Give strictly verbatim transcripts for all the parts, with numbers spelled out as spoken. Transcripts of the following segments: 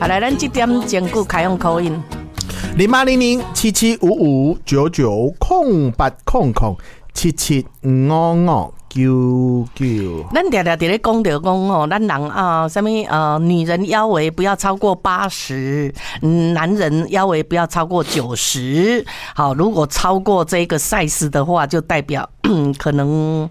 好来，咱这点兼顾开放口音。 零八零零七七五五九九空八空空七七五五九九。 咱常常在咧讲着讲哦，咱人啊，什么呃，女人腰围不要超过八十，男人腰围不要超过九十。好，如果超过这个 size 的话，就代表可能。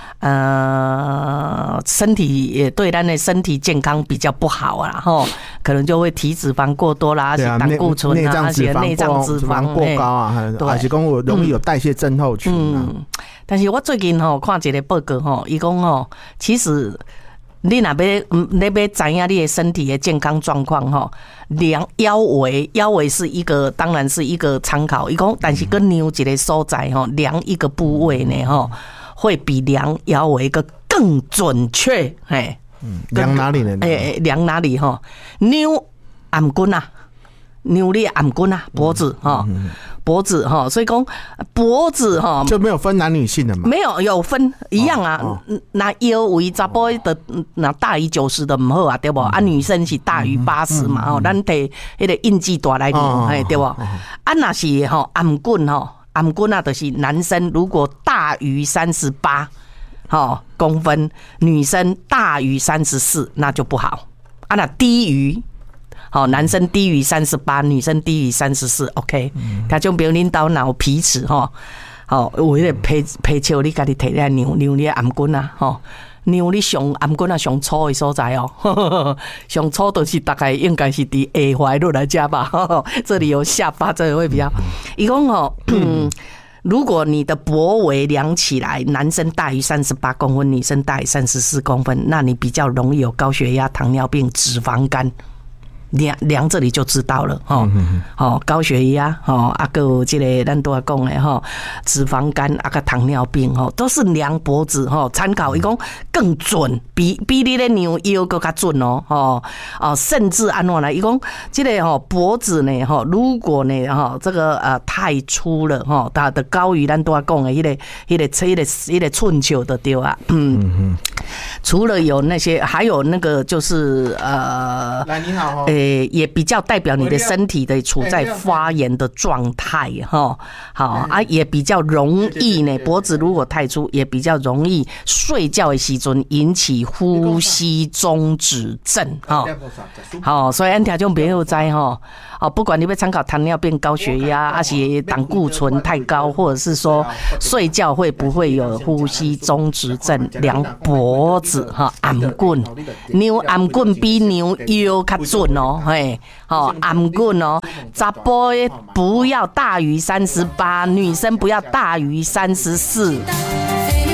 呃，身体也对咱的身体健康比较不好啊，吼，可能就会体脂肪过多啦，而且胆固醇啊，而且内脏脂肪过高啊，还是讲我容易有代谢症候群啊。 嗯，但是我最近吼看一个报告吼，伊讲吼，其实你若要你要知影你的身体的健康状况吼，量腰围，腰围是一个，当然是一个参考。伊讲，但是跟量一个所在吼，量一个部位呢吼。会比量腰围个更准确，哎， 量哪里呢？ 哎，量哪里哈？扭颔棍啊，扭你颔棍啊，脖子哈，脖子哈，所以讲脖子哈就没有分男女性的嘛？ 没有，有分一样啊。那腰围查甫的那大于九十的唔好啊，对不？啊，女生是大于八十嘛，哦，咱摕迄个印记大来量，哎，对不？啊，那是哈颔棍哈。颔棍啊，就是男生如果大于三十八公分，女生大于三十四，那就不好。啊，那低于，好，男生低于三十八，女生低于三十四 ，OK。他就比如恁到脑皮尺哈，好，有迄个皮皮球，你家己摕来量量你颔棍啊，吼。量你上颔棍啊上粗的所在哦，上粗就是大概应该是伫下踝落来加吧，这里有下巴，这里会比较。伊讲哦，如果你的脖围量起来，男生大于三十八公分，女生大于三十四公分，那你比较容易有高血压、糖尿病、脂肪肝。量量这里就知道了哈，哦，高血压哦，啊个这个咱都要讲的哈，脂肪肝啊个糖尿病哈，都是量脖子哈，参考伊讲更准，比比你咧量腰更加准哦，哦哦，甚至安怎来，伊讲这个哈脖子呢哈，如果呢哈这个呃太粗了哈，它的高于咱都要讲的迄个迄个迄个迄个寸球的对啊，嗯，除了有那些，还有那个就是呃， 来你好。 诶，也比较代表你的身体的处在发炎的状态哈，好啊，也比较容易呢。脖子如果太粗，也比较容易睡觉的时阵引起呼吸中止症哈。好，所以咱听众朋友知哈，哦，不管你要参考糖尿病、高血压，还是胆固醇太高，或者是说睡觉会不会有呼吸中止症，量脖子哈，颔棍，量颔棍比量腰较准哦。嘿，好，颔棍哦，查甫不要大于三十八，女生不要大于三十四。